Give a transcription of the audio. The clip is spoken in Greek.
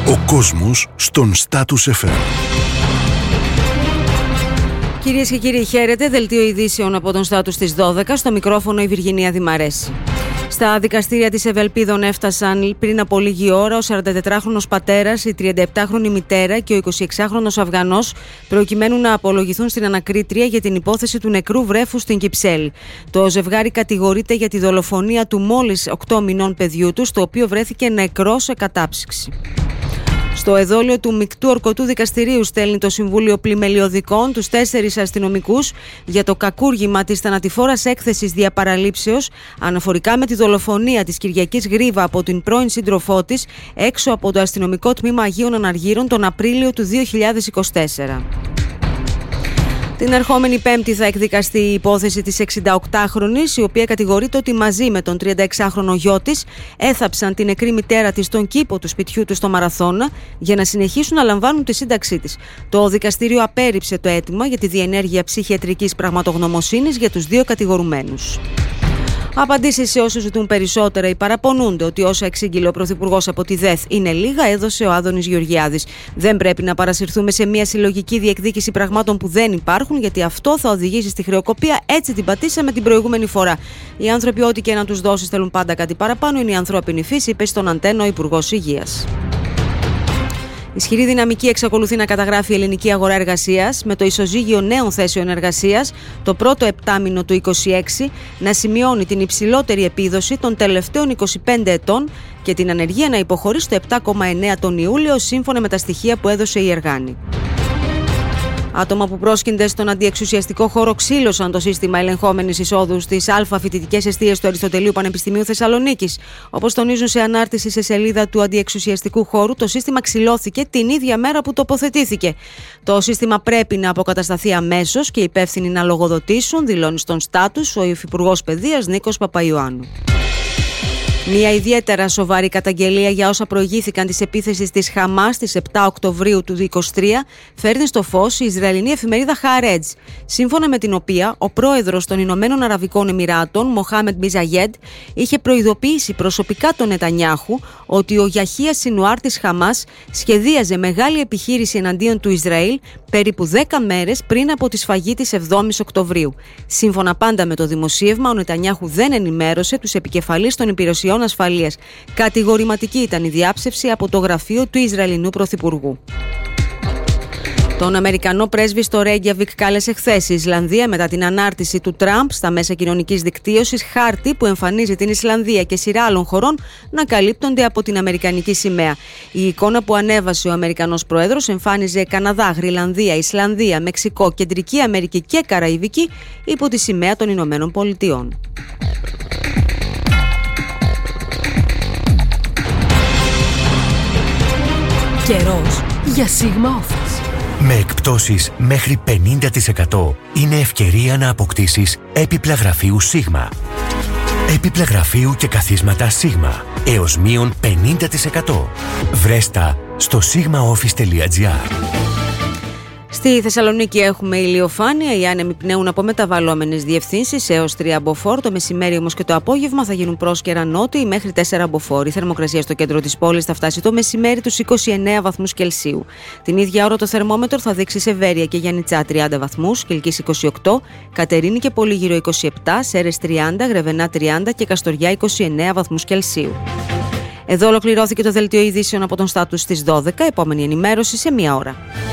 Ο κόσμος στον Status FM. Κυρίες και κύριοι, χαίρετε. Δελτίο ειδήσεων από τον Status της 12. Στο μικρόφωνο η Βυργινία Δημαρέση. Στα δικαστήρια της Ευελπίδων έφτασαν πριν από λίγη ώρα ο 44χρονος πατέρας, η 37χρονη μητέρα και ο 26χρονος Αφγανός, προκειμένου να απολογηθούν στην ανακρίτρια για την υπόθεση του νεκρού βρέφους στην Κυψέλη. Το ζευγάρι κατηγορείται για τη δολοφονία του μόλις 8 μηνών παιδιού του, το οποίο βρέθηκε νεκρό σε κατάψυξη. Στο εδόλιο του Μεικτού Ορκωτού Δικαστηρίου στέλνει το Συμβούλιο Πλημελιωδικών τους 4 αστυνομικούς για το κακούργημα της θανατηφόρας έκθεσης διαπαραλήψεως αναφορικά με τη δολοφονία της Κυριακής Γρίβα από την πρώην σύντροφό της έξω από το αστυνομικό τμήμα Αγίων Αναργύρων τον Απρίλιο του 2024. Την ερχόμενη Πέμπτη θα εκδικαστεί η υπόθεση της 68χρονης, η οποία κατηγορείται ότι μαζί με τον 36χρονο γιο της έθαψαν την νεκρή μητέρα της στον κήπο του σπιτιού του στο Μαραθώνα για να συνεχίσουν να λαμβάνουν τη σύνταξή της. Το δικαστήριο απέρριψε το αίτημα για τη διενέργεια ψυχιατρικής πραγματογνωμοσύνης για τους δύο κατηγορουμένους. Απαντήσεις σε όσους ζητούν περισσότερα ή παραπονούνται ότι όσα εξήγηλε ο Πρωθυπουργός από τη ΔΕΘ είναι λίγα, έδωσε ο Άδωνης Γεωργιάδης. Δεν πρέπει να παρασυρθούμε σε μια συλλογική διεκδίκηση πραγμάτων που δεν υπάρχουν, γιατί αυτό θα οδηγήσει στη χρεοκοπία. Έτσι την πατήσαμε την προηγούμενη φορά. Οι άνθρωποι, ό,τι και να τους δώσεις, θέλουν πάντα κάτι παραπάνω. Είναι η ανθρώπινη φύση, είπε στον Αντένο ο Υπουργός Υγείας. Ισχυρή δυναμική εξακολουθεί να καταγράφει η ελληνική αγορά εργασίας, με το ισοζύγιο νέων θέσεων εργασίας το πρώτο επτάμηνο του 2026 να σημειώνει την υψηλότερη επίδοση των τελευταίων 25 ετών και την ανεργία να υποχωρεί στο 7,9 τον Ιούλιο, σύμφωνα με τα στοιχεία που έδωσε η Εργάνη. Άτομα που πρόσκυνται στον αντιεξουσιαστικό χώρο ξύλωσαν το σύστημα ελεγχόμενης εισόδου στις Α φοιτητικές εστίες του Αριστοτελείου Πανεπιστημίου Θεσσαλονίκης. Όπως τονίζουν σε ανάρτηση σε σελίδα του αντιεξουσιαστικού χώρου, το σύστημα ξυλώθηκε την ίδια μέρα που τοποθετήθηκε. Το σύστημα πρέπει να αποκατασταθεί αμέσως και οι υπεύθυνοι να λογοδοτήσουν, δηλώνει στον Status ο Υφυπουργός Παιδείας Νίκος Παπαϊωάννου. Μια ιδιαίτερα σοβαρή καταγγελία για όσα προηγήθηκαν της επίθεσης της Χαμάς στις 7 Οκτωβρίου του 2023 φέρνει στο φως η Ισραηλινή εφημερίδα Χαρέτζ, σύμφωνα με την οποία ο πρόεδρος των Ηνωμένων Αραβικών Εμιράτων, Μοχάμεντ μπιν Ζαγέντ, είχε προειδοποιήσει προσωπικά τον Νετανιάχου ότι ο Γιαχία Σινουάρ της Χαμάς σχεδίαζε μεγάλη επιχείρηση εναντίον του Ισραήλ περίπου 10 μέρες πριν από τη σφαγή της 7ης Οκτωβρίου. Σύμφωνα πάντα με το δημοσίευμα, ο Νετανιάχου δεν ενημέρωσε τους επικεφαλείς των υπηρεσιών ασφαλείας. Κατηγορηματική ήταν η διάψευση από το γραφείο του Ισραηλινού Πρωθυπουργού. Τον Αμερικανό πρέσβη στο Ρέγγιαβικ κάλεσε χθες η Ισλανδία μετά την ανάρτηση του Τραμπ στα μέσα κοινωνικής δικτύωσης χάρτη που εμφανίζει την Ισλανδία και σειρά άλλων χωρών να καλύπτονται από την αμερικανική σημαία. Η εικόνα που ανέβασε ο Αμερικανός πρόεδρος εμφάνιζε Καναδά, Γροιλανδία, Ισλανδία, Μεξικό, Κεντρική Αμερική και Καραϊβική υπό τη σημαία των Ηνωμένων Πολιτειών. Καιρός για Sigma Office. Με εκπτώσεις μέχρι 50% είναι ευκαιρία να αποκτήσεις έπιπλα γραφείου Sigma. Έπιπλα γραφείου και καθίσματα Sigma έως μείον 50%. Βρες τα στο sigmaoffice.gr. Στη Θεσσαλονίκη έχουμε ηλιοφάνεια, οι άνεμοι πνέουν από μεταβαλλόμενες διευθύνσεις έως 3 μποφόρ. Το μεσημέρι όμως και το απόγευμα θα γίνουν πρόσκαιρα νότιοι μέχρι 4 μποφόρ. Η θερμοκρασία στο κέντρο της πόλης θα φτάσει το μεσημέρι τους 29 βαθμούς Κελσίου. Την ίδια ώρα το θερμόμετρο θα δείξει σε Βέρεια και Γιαννιτσά 30 βαθμούς, Κιλκής 28, Κατερίνη και Πολύγυρο 27, Σέρρες 30, Γρεβενά 30 και Καστοριά 29 βαθμούς Κελσίου. Εδώ ολοκληρώθηκε το δελτίο ειδήσεων από τον Status στις 12. Επόμενη ενημέρωση σε 1 ώρα.